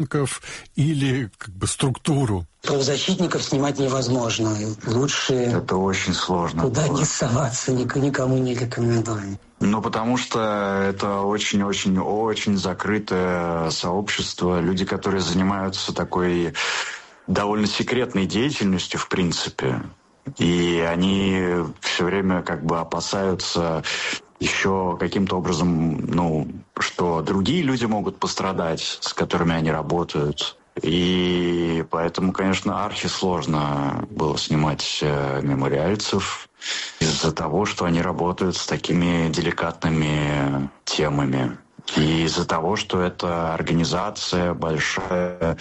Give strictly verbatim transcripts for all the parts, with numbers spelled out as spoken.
или как бы структуру? Правозащитников снимать невозможно. Лучше... Это очень сложно. Туда было. не соваться, никому не рекомендую. Ну, потому что это очень-очень-очень закрытое сообщество. Люди, которые занимаются такой довольно секретной деятельностью, в принципе. И они все время как бы опасаются еще каким-то образом, ну, что другие люди могут пострадать, с которыми они работают. И поэтому, конечно, архисложно было снимать э, мемориальцев из-за того, что они работают с такими деликатными темами. И из-за того, что это организация большая,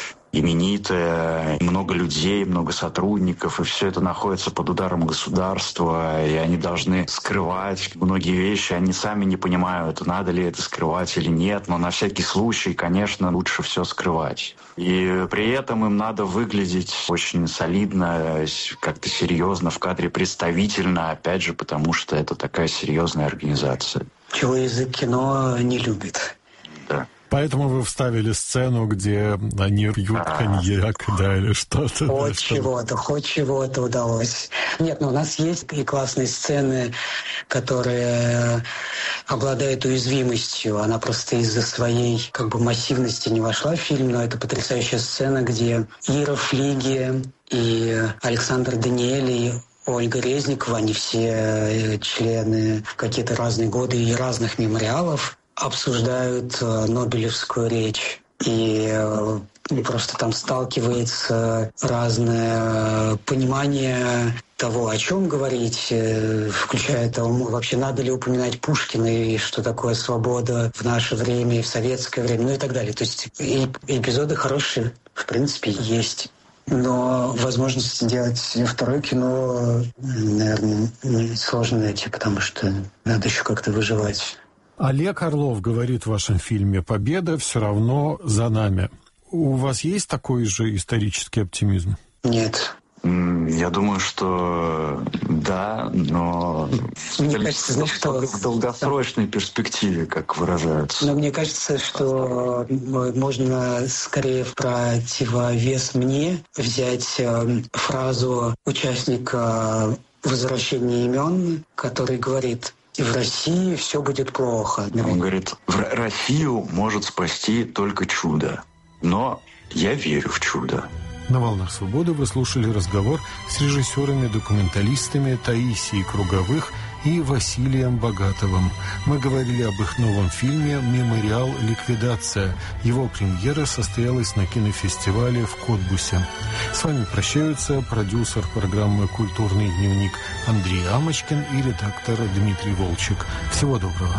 именитая, много людей, много сотрудников, и все это находится под ударом государства, и они должны скрывать многие вещи, они сами не понимают, надо ли это скрывать или нет, но на всякий случай, конечно, лучше все скрывать. И при этом им надо выглядеть очень солидно, как-то серьезно в кадре, представительно, опять же, потому что это такая серьезная организация. Чего язык кино не любит. Да. Поэтому вы вставили сцену, где они пьют коньяк, да, или что-то. Хоть да, чего-то, что... хоть чего-то удалось. Нет, ну у нас есть и классные сцены, которые обладают уязвимостью. Она просто из-за своей как бы массивности не вошла в фильм, но это потрясающая сцена, где Ира Флиги и Александр Даниэль и Ольга Резникова, они все члены в какие-то разные годы и разных мемориалов, обсуждают э, Нобелевскую речь. И э, просто там сталкивается разное понимание того, о чем говорить, э, включая того, вообще надо ли упоминать Пушкина и что такое свобода в наше время и в советское время, ну и так далее. То есть и, эпизоды хорошие, в принципе, есть. Но возможность сделать второе кино, наверное, сложно найти, потому что надо еще как-то выживать. Олег Орлов говорит в вашем фильме «Победа все равно за нами». У вас есть такой же исторический оптимизм? Нет. Я думаю, что да, но мне кажется, знаешь, что... в долгосрочной перспективе, как выражаются. Но мне кажется, что можно скорее в противовес мне взять фразу участника «Возвращения имен», который говорит: в России все будет плохо. Он говорит, Россию может спасти только чудо. Но я верю в чудо. На «Волнах свободы» вы слушали разговор с режиссерами-документалистами Таисией Круговых и Василием Богатовым. Мы говорили об их новом фильме «Мемориал. Ликвидация». Его премьера состоялась на кинофестивале в Котбусе. С вами прощаются продюсер программы «Культурный дневник» Андрей Амочкин и редактор Дмитрий Волчек. Всего доброго.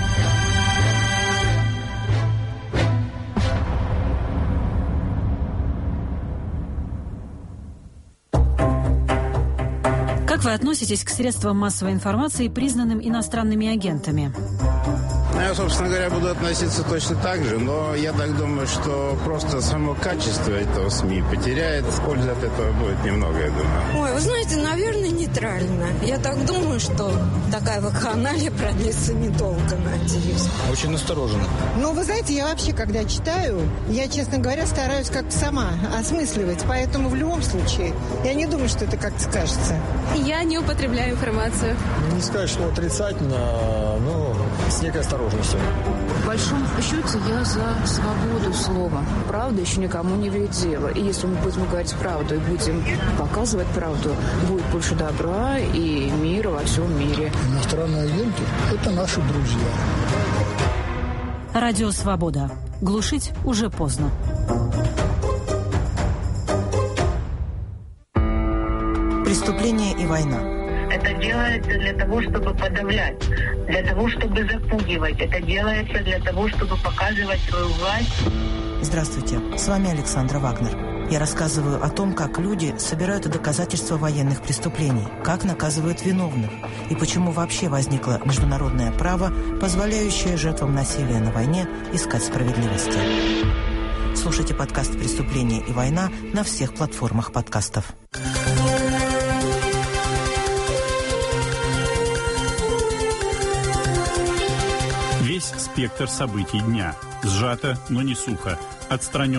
Как вы относитесь к средствам массовой информации, признанным иностранными агентами? Я, собственно говоря, буду относиться точно так же, но я так думаю, что просто само качество этого СМИ потеряет, пользы от этого будет немного, я думаю. Ой, вы знаете, наверное, нейтрально. Я так думаю, что такая вакханалия продлится недолго, надеюсь. Очень настороженно. Ну, вы знаете, я вообще, когда читаю, я, честно говоря, стараюсь как-то сама осмысливать, поэтому в любом случае я не думаю, что это как-то скажется. Я не употребляю информацию. Не сказать, что отрицательно, но с некой осторожностью. В большом счете я за свободу слова. Правда еще никому не вредила. И если мы будем говорить правду и будем показывать правду, будет больше добра и мира во всем мире. Иностранные агенты – это наши друзья. Радио «Свобода». Глушить уже поздно. Преступление и война. Это делается для того, чтобы подавлять, для того, чтобы запугивать. Это делается для того, чтобы показывать свою власть. Здравствуйте, с вами Александра Вагнер. Я рассказываю о том, как люди собирают доказательства военных преступлений, как наказывают виновных и почему вообще возникло международное право, позволяющее жертвам насилия на войне искать справедливости. Слушайте подкаст «Преступление и война» на всех платформах подкастов. Весь спектр событий дня. Сжато, но не сухо. Отстранен